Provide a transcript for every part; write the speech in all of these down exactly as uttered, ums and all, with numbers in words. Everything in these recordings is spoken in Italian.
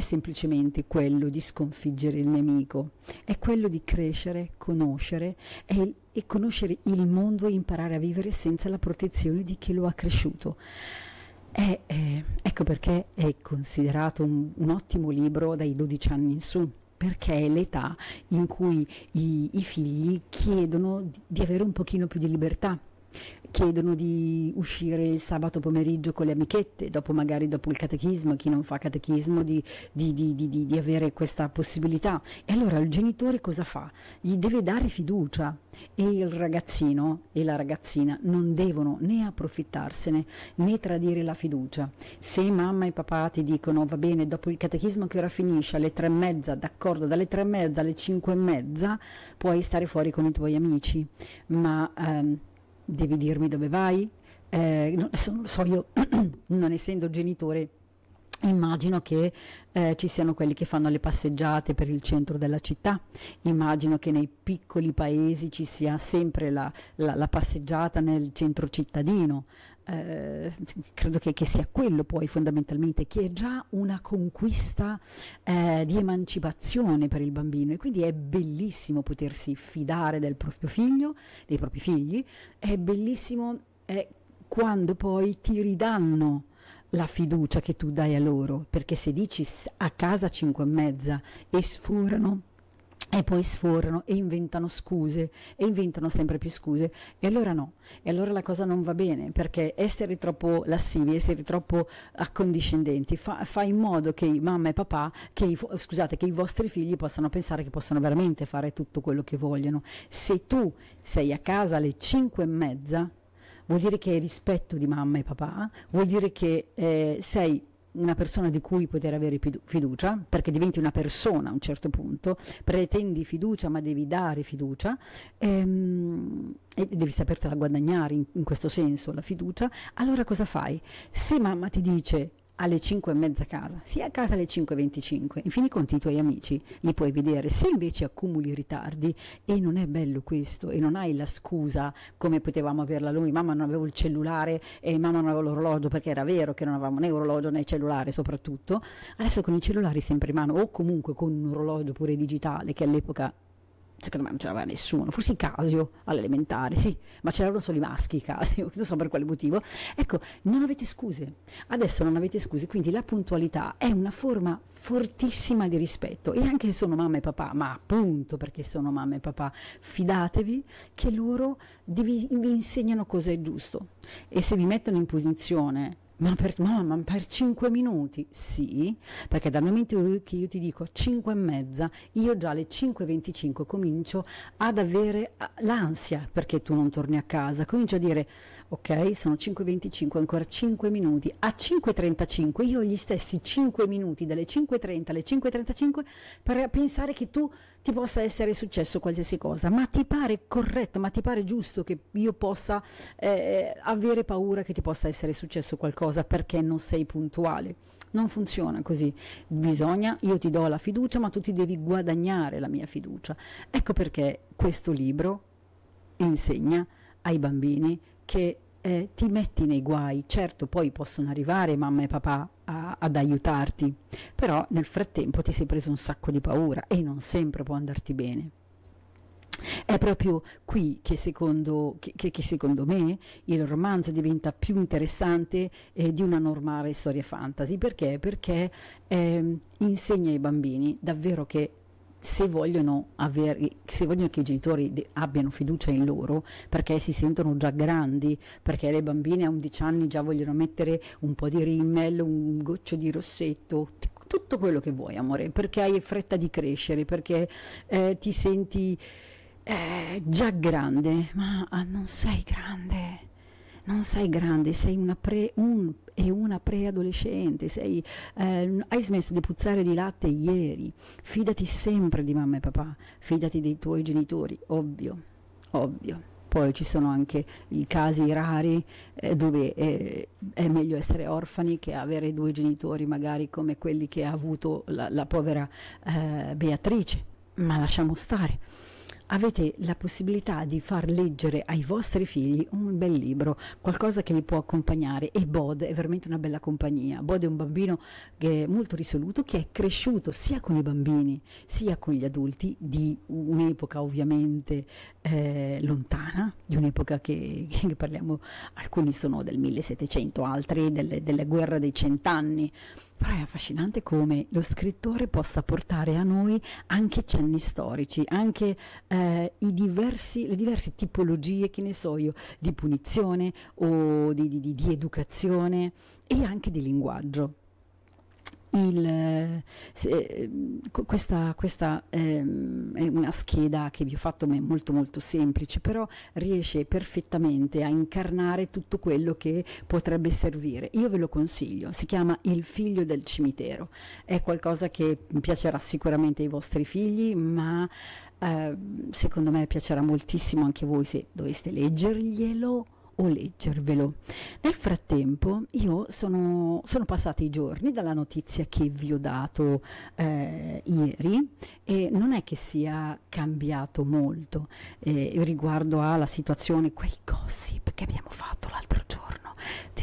semplicemente quello di sconfiggere il nemico, è quello di crescere, conoscere e, e conoscere il mondo e imparare a vivere senza la protezione di chi lo ha cresciuto. È, è, ecco perché è considerato un, un ottimo libro dai dodici anni in su, perché è l'età in cui i, i figli chiedono di, di avere un pochino più di libertà, chiedono di uscire il sabato pomeriggio con le amichette, dopo magari dopo il catechismo, chi non fa catechismo di, di, di, di, di avere questa possibilità. E allora il genitore cosa fa? Gli deve dare fiducia, e il ragazzino e la ragazzina non devono né approfittarsene né tradire la fiducia. Se mamma e papà ti dicono va bene, dopo il catechismo che ora finisce alle tre e mezza, d'accordo, dalle tre e mezza alle cinque e mezza puoi stare fuori con i tuoi amici, ma ehm, devi dirmi dove vai? Eh, non, non lo so, io non essendo genitore immagino che eh, ci siano quelli che fanno le passeggiate per il centro della città, immagino che nei piccoli paesi ci sia sempre la, la, la passeggiata nel centro cittadino, eh, credo che, che sia quello poi fondamentalmente, che è già una conquista eh, di emancipazione per il bambino, e quindi è bellissimo potersi fidare del proprio figlio, dei propri figli, è bellissimo eh, quando poi ti ridanno la fiducia che tu dai a loro, perché se dici a casa cinque e mezza e sforano e poi sforano e inventano scuse e inventano sempre più scuse, e allora no, e allora la cosa non va bene, perché essere troppo lassivi, essere troppo accondiscendenti fa, fa in modo che i mamma e papà, che i, scusate, che i vostri figli possano pensare che possono veramente fare tutto quello che vogliono. Se tu sei a casa alle cinque e mezza vuol dire che hai rispetto di mamma e papà, vuol dire che eh, sei una persona di cui poter avere fiducia, perché diventi una persona a un certo punto, pretendi fiducia ma devi dare fiducia, ehm, e devi sapertela guadagnare in, in questo senso la fiducia. Allora cosa fai? Se mamma ti dice alle cinque e mezza a casa, sia a casa alle cinque e venticinque, in fin dei conti i tuoi amici li puoi vedere. Se invece accumuli ritardi, e non è bello questo, e non hai la scusa come potevamo averla noi, mamma non avevo il cellulare e mamma non avevo l'orologio, perché era vero che non avevamo né orologio né cellulare soprattutto, adesso con i cellulari sempre in mano, o comunque con un orologio pure digitale, che all'epoca secondo me non ce l'aveva nessuno, forse i Casio all'elementare, sì, ma ce l'avevano solo i maschi i Casio, non so per quale motivo. Ecco, non avete scuse, adesso non avete scuse, quindi la puntualità è una forma fortissima di rispetto, e anche se sono mamma e papà, ma appunto perché sono mamma e papà, fidatevi che loro vi, vi insegnano cosa è giusto, e se vi mettono in posizione Ma per, mamma, per cinque minuti? Sì, perché dal momento che io ti dico cinque e mezza, io già alle cinque e venticinque comincio ad avere l'ansia perché tu non torni a casa, comincio a dire ok, sono cinque e venticinque, ancora cinque minuti, a cinque e trentacinque io ho gli stessi cinque minuti, dalle cinque e trenta alle cinque e trentacinque, per pensare che tu ti possa essere successo qualsiasi cosa, ma ti pare corretto, ma ti pare giusto che io possa eh, avere paura che ti possa essere successo qualcosa perché non sei puntuale? Non funziona così, bisogna, io ti do la fiducia ma tu ti devi guadagnare la mia fiducia. Ecco perché questo libro insegna ai bambini che eh, ti metti nei guai, certo poi possono arrivare mamma e papà a, ad aiutarti, però nel frattempo ti sei preso un sacco di paura e non sempre può andarti bene. È proprio qui che secondo, che, che secondo me il romanzo diventa più interessante eh, di una normale storia fantasy. Perché? Perché eh, insegna ai bambini davvero che se vogliono, avere, se vogliono che i genitori de- abbiano fiducia in loro, perché si sentono già grandi, perché le bambine a undici anni già vogliono mettere un po' di rimmel, un goccio di rossetto, tutto quello che vuoi amore, perché hai fretta di crescere, perché eh, ti senti eh, già grande, ma ah, non sei grande. Non sei grande, sei una pre, un e una preadolescente, sei, eh, hai smesso di puzzare di latte ieri, fidati sempre di mamma e papà, fidati dei tuoi genitori, ovvio, ovvio. Poi ci sono anche i casi rari eh, dove eh, è meglio essere orfani che avere due genitori, magari come quelli che ha avuto la, la povera eh, Beatrice, ma lasciamo stare. avete la possibilità di far leggere ai vostri figli un bel libro, qualcosa che li può accompagnare, e Bod è veramente una bella compagnia. Bod è un bambino che è molto risoluto, che è cresciuto sia con i bambini sia con gli adulti di un'epoca ovviamente eh, lontana, di un'epoca che, che parliamo, alcuni sono del millesettecento, altri delle, delle guerre dei cent'anni. Però è affascinante come lo scrittore possa portare a noi anche cenni storici, anche eh, i diversi, le diverse tipologie, che ne so io, di punizione o di, di, di, di educazione e anche di linguaggio. Il, se, questa questa ehm, è una scheda che vi ho fatto, ma è molto molto semplice, però riesce perfettamente a incarnare tutto quello che potrebbe servire. Io ve lo consiglio, si chiama Il figlio del cimitero, è qualcosa che piacerà sicuramente ai vostri figli, ma eh, secondo me piacerà moltissimo anche a voi se doveste leggerglielo o leggervelo. Nel frattempo io sono, sono passati i giorni dalla notizia che vi ho dato eh, ieri, e non è che sia cambiato molto eh, riguardo alla situazione, quei gossip che abbiamo fatto l'altro giorno di,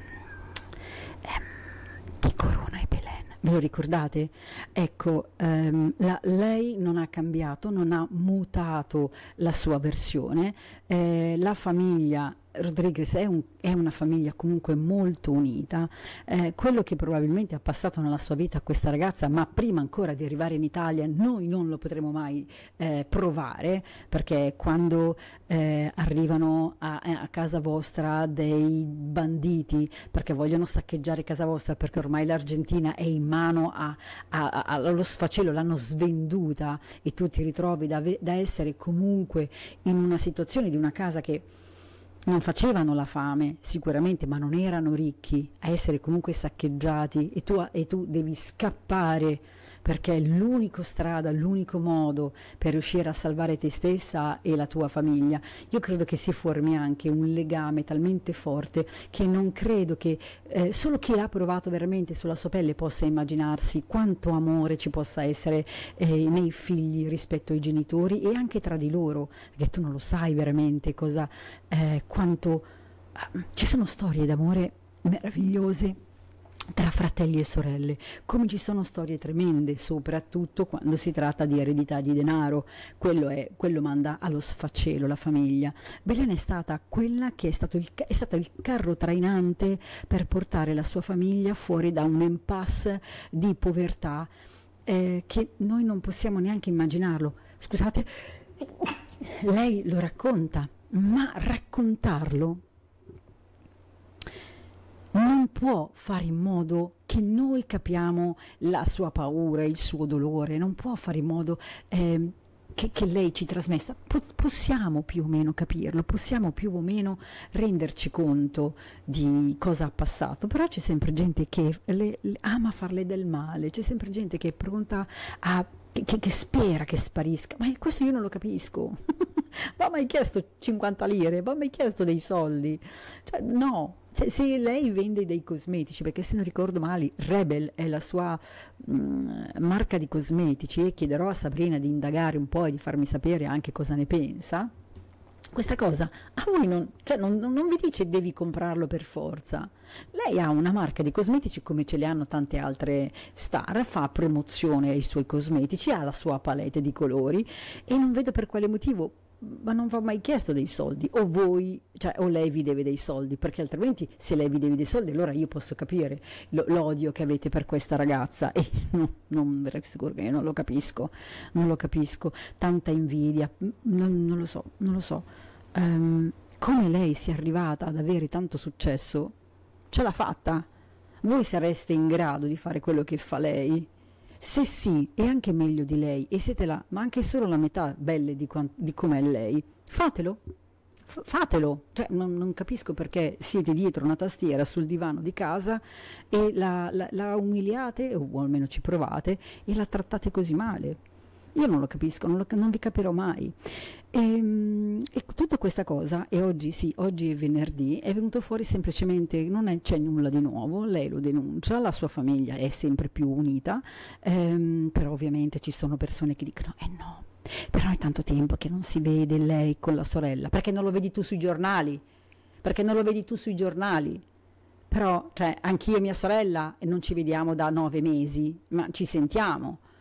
ehm, di Corona e Belen. Ve lo ricordate? Ecco, ehm, la, lei non ha cambiato, non ha mutato la sua versione, eh, la famiglia Rodriguez è, un, è una famiglia comunque molto unita. Eh, quello che probabilmente ha passato nella sua vita questa ragazza, ma prima ancora di arrivare in Italia noi non lo potremo mai eh, provare, perché quando eh, arrivano a, a casa vostra dei banditi perché vogliono saccheggiare casa vostra, perché ormai l'Argentina è in mano a, a, a, allo sfacelo, l'hanno svenduta, e tu ti ritrovi da, da essere comunque in una situazione di una casa che non facevano la fame sicuramente, ma non erano ricchi, a essere comunque saccheggiati, e tu, e tu devi scappare, perché è l'unica strada, l'unico modo per riuscire a salvare te stessa e la tua famiglia. Io credo che si formi anche un legame talmente forte che non credo che eh, solo chi l'ha provato veramente sulla sua pelle possa immaginarsi quanto amore ci possa essere eh, nei figli rispetto ai genitori, e anche tra di loro, perché tu non lo sai veramente cosa, eh, quanto eh, ci sono storie d'amore meravigliose tra fratelli e sorelle, come ci sono storie tremende, soprattutto quando si tratta di eredità di denaro. Quello, è, quello manda allo sfacelo la famiglia. Belen è stata quella che è stato il, è stato il carro trainante per portare la sua famiglia fuori da un impasse di povertà eh, che noi non possiamo neanche immaginarlo. Scusate, lei lo racconta, ma raccontarlo non può fare in modo che noi capiamo la sua paura, il suo dolore, non può fare in modo eh, che, che lei ci trasmetta. Po- possiamo più o meno capirlo, possiamo più o meno renderci conto di cosa ha passato, però c'è sempre gente che le, le ama farle del male, c'è sempre gente che è pronta a Che, che spera che sparisca, ma questo io non lo capisco. Ma mi hai chiesto cinquanta lire, ma mi hai chiesto dei soldi, cioè, no. Se, se lei vende dei cosmetici, perché se non ricordo male Rebel è la sua mh, marca di cosmetici, e chiederò a Sabrina di indagare un po' e di farmi sapere anche cosa ne pensa, questa cosa a voi non, cioè non, non vi dice devi comprarlo per forza. Lei ha una marca di cosmetici come ce le hanno tante altre star, fa promozione ai suoi cosmetici, ha la sua palette di colori, e non vedo per quale motivo, ma non va mai chiesto dei soldi, o voi, cioè, o lei vi deve dei soldi, perché altrimenti se lei vi deve dei soldi allora io posso capire lo, l'odio che avete per questa ragazza, e no, non vi assicuro che io non lo capisco, non lo capisco, tanta invidia, non, non lo so, non lo so, um, come lei sia arrivata ad avere tanto successo, ce l'ha fatta, voi sareste in grado di fare quello che fa lei? Se sì, è anche meglio di lei, e siete là, ma anche solo la metà belle di, quant- di com'è lei, fatelo, F- fatelo, cioè, non, non capisco perché siete dietro una tastiera sul divano di casa e la, la, la umiliate, o almeno ci provate, e la trattate così male. Io non lo capisco, non, lo, non vi capirò mai. E, e tutta questa cosa, e oggi sì, oggi è venerdì, è venuto fuori semplicemente, non è, c'è nulla di nuovo, lei lo denuncia, la sua famiglia è sempre più unita, ehm, però ovviamente ci sono persone che dicono, eh no, Però è tanto tempo che non si vede lei con la sorella, perché non lo vedi tu sui giornali, perché non lo vedi tu sui giornali. Però, cioè, anch'io e mia sorella non ci vediamo da nove mesi, ma ci sentiamo.